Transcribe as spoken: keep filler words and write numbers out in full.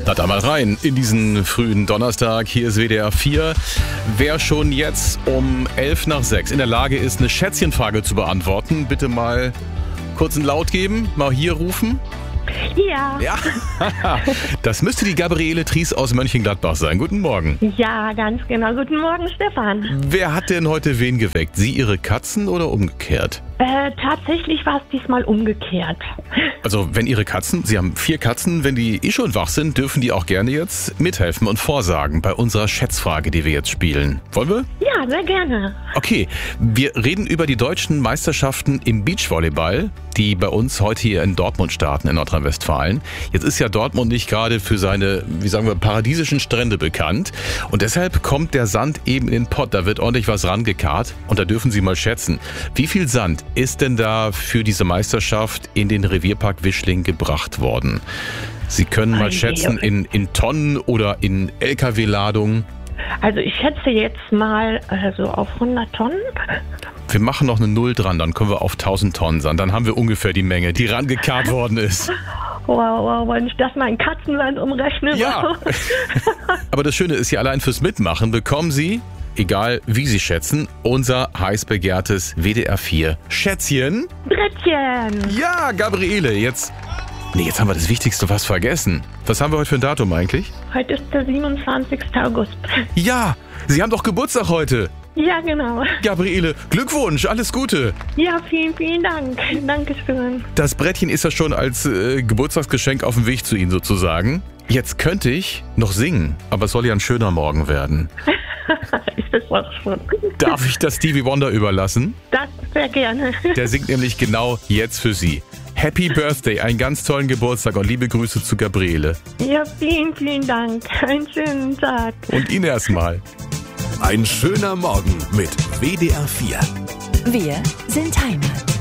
Na da mal rein in diesen frühen Donnerstag. Hier ist W D R vier. Wer schon jetzt um elf nach sechs in der Lage ist, eine Schätzchenfrage zu beantworten, bitte mal kurz einen Laut geben, mal hier rufen. Ja. Ja, das müsste die Gabriele Tries aus Mönchengladbach sein. Guten Morgen. Ja, ganz genau. Guten Morgen, Stefan. Wer hat denn heute wen geweckt? Sie, Ihre Katzen oder umgekehrt? Äh, tatsächlich war es diesmal umgekehrt. Also wenn Ihre Katzen, Sie haben vier Katzen, wenn die eh schon wach sind, dürfen die auch gerne jetzt mithelfen und vorsagen bei unserer Schätzfrage, die wir jetzt spielen. Wollen wir? Ja, sehr gerne. Okay, wir reden über die deutschen Meisterschaften im Beachvolleyball, die bei uns heute hier in Dortmund starten, in Nordrhein-Westfalen. Jetzt ist ja Dortmund nicht gerade für seine, wie sagen wir, paradiesischen Strände bekannt. Und deshalb kommt der Sand eben in den Pott. Da wird ordentlich was rangekarrt. Und da dürfen Sie mal schätzen, wie viel Sand ist denn da für diese Meisterschaft in den Revierpark Wischling gebracht worden? Sie können mal schätzen in, in Tonnen oder in L K W-Ladungen. Also ich schätze jetzt mal äh, so auf hundert Tonnen. Wir machen noch eine Null dran, dann kommen wir auf tausend Tonnen sein. Dann haben wir ungefähr die Menge, die rangekarrt worden ist. Wow, wow, wenn ich das mal in Katzenland umrechne. Ja. Aber das Schöne ist ja, allein fürs Mitmachen bekommen Sie, egal wie Sie schätzen, unser heiß begehrtes W D R vier Schätzchen. Brettchen. Ja, Gabriele, jetzt... Nee, jetzt haben wir das Wichtigste fast vergessen. Was haben wir heute für ein Datum eigentlich? Heute ist der siebenundzwanzigster August. Ja, Sie haben doch Geburtstag heute. Ja, genau. Gabriele, Glückwunsch, alles Gute. Ja, vielen, vielen Dank. Dankeschön. Das Brettchen ist ja schon als äh, Geburtstagsgeschenk auf dem Weg zu Ihnen sozusagen. Jetzt könnte ich noch singen, aber es soll ja ein schöner Morgen werden. Ist das auch schon? Darf ich das Stevie Wonder überlassen? Das sehr gerne. Der singt nämlich genau jetzt für Sie. Happy Birthday, einen ganz tollen Geburtstag und liebe Grüße zu Gabriele. Ja, vielen, vielen Dank. Einen schönen Tag. Und Ihnen erstmal. Ein schöner Morgen mit W D R vier. Wir sind Heimat.